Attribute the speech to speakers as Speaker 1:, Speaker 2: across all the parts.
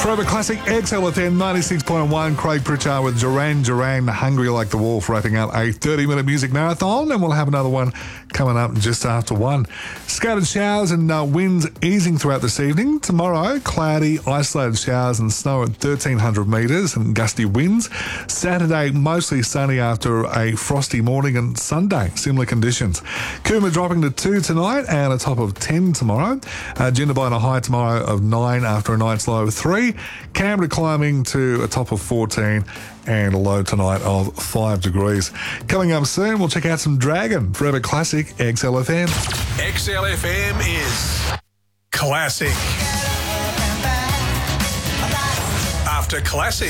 Speaker 1: Forever Classic XLFM 96.1. Craig Pritchard with Duran Duran, Hungry Like the Wolf, wrapping up a 30-minute music marathon, and we'll have another one coming up just after 1. Scattered showers and winds easing throughout this evening. Tomorrow, cloudy, isolated showers and snow at 1,300 metres and gusty winds. Saturday, mostly sunny after a frosty morning, and Sunday, similar conditions. Cooma dropping to 2 tonight and a top of 10 tomorrow. Jindabyne a high tomorrow of 9 after a night's low of 3. Canberra climbing to a top of 14 and a low tonight of 5 degrees. Coming up soon, we'll check out some Dragon. Forever Classic XLFM.
Speaker 2: XLFM is classic. After classic.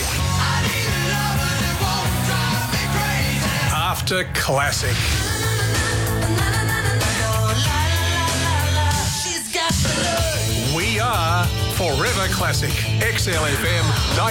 Speaker 2: After classic. We are Forever Classic. XLFM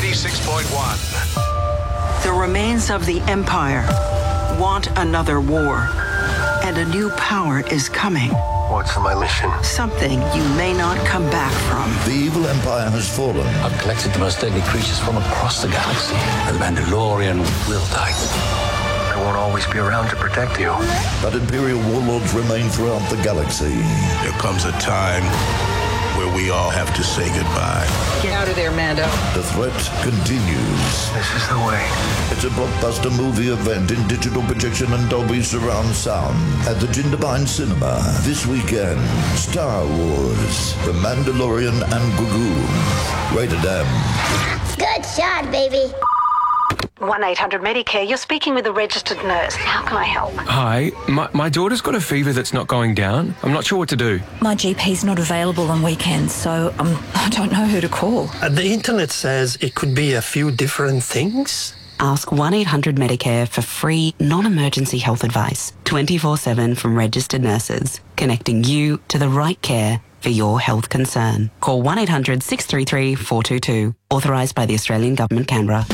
Speaker 2: 96.1.
Speaker 3: The remains of the Empire want another war, and a new power is coming.
Speaker 4: What's my mission?
Speaker 3: Something you may not come back from.
Speaker 5: The evil empire has fallen.
Speaker 6: I've collected the most deadly creatures from across the galaxy. The Mandalorian will die.
Speaker 4: I won't always be around to protect you.
Speaker 5: But Imperial warlords remain throughout the galaxy.
Speaker 7: There comes a time where we all have to say goodbye.
Speaker 3: Get out of there, Mando.
Speaker 5: The threat continues.
Speaker 4: This is the way.
Speaker 5: It's a blockbuster movie event in digital projection and Dolby surround sound at the Jindabyne Cinema this weekend. Star Wars, The Mandalorian and Grogu. Rated M.
Speaker 8: Good shot, baby.
Speaker 9: 1-800-Medicare. You're speaking with a registered nurse. How can I help?
Speaker 10: Hi, my daughter's got a fever that's not going down. I'm not sure what to do.
Speaker 11: My GP's not available on weekends, so I don't know who to call.
Speaker 12: The internet says it could be a few different things.
Speaker 13: Ask 1-800-Medicare for free, non-emergency health advice, 24/7 from registered nurses, connecting you to the right care for your health concern. Call 1-800-633-422. Authorised by the Australian Government, Canberra.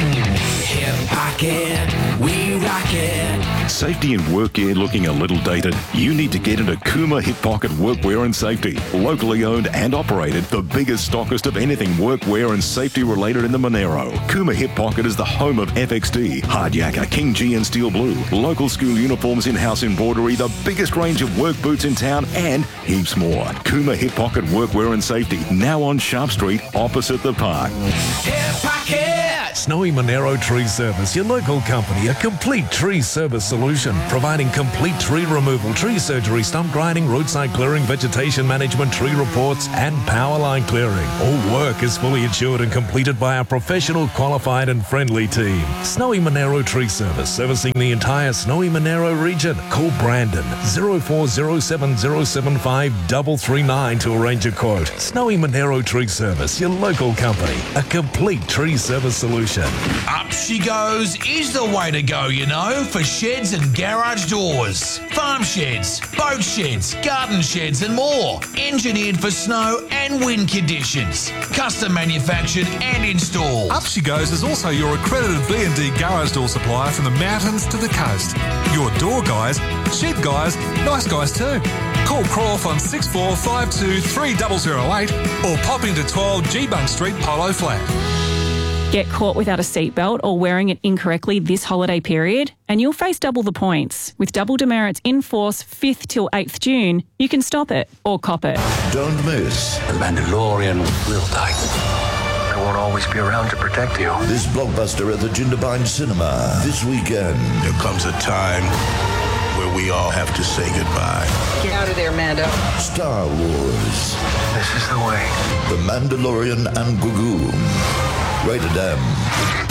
Speaker 14: Hip Pocket, we rock it.
Speaker 15: Safety in work gear looking a little dated? You need to get into Cooma Hip Pocket Workwear and Safety. Locally owned and operated, the biggest stockist of anything workwear and safety related in the Monero. Cooma Hip Pocket is the home of FXD, Hardyacker, King G and Steel Blue, local school uniforms, in-house embroidery, the biggest range of work boots in town, and heaps more. Cooma Hip Pocket Workwear and Safety, now on Sharp Street, opposite the park.
Speaker 14: Hip Pocket!
Speaker 16: Snowy Monero Tree Service, your local company, a complete tree service solution, providing complete tree removal, tree surgery, stump grinding, roadside clearing, vegetation management, tree reports, and power line clearing. All work is fully insured and completed by our professional, qualified, and friendly team. Snowy Monero Tree Service, servicing the entire Snowy Monero region. Call Brandon 0407075339 to arrange a quote. Snowy Monero Tree Service, your local company, a complete tree service solution.
Speaker 14: Up She Goes is the way to go, you know, for sheds and garage doors. Farm sheds, boat sheds, garden sheds and more. Engineered for snow and wind conditions. Custom manufactured and installed.
Speaker 1: Up She Goes is also your accredited B&D garage door supplier from the mountains to the coast. Your door guys, shed guys, nice guys too. Call Croft on 6452 3008 or pop into 12 G-Bunk Street, Polo Flat.
Speaker 17: Get caught without a seatbelt or wearing it incorrectly this holiday period, and you'll face double the points. With double demerits in force 5th till 8th June, you can stop it or cop it.
Speaker 5: Don't miss.
Speaker 6: The Mandalorian will die.
Speaker 4: I won't always be around to protect you.
Speaker 5: This blockbuster at the Jindabyne Cinema this weekend.
Speaker 7: There comes a time where we all have to say goodbye.
Speaker 3: Get out of there, Mando.
Speaker 5: Star Wars.
Speaker 4: This is the way.
Speaker 5: The Mandalorian and Grogu. Rated M.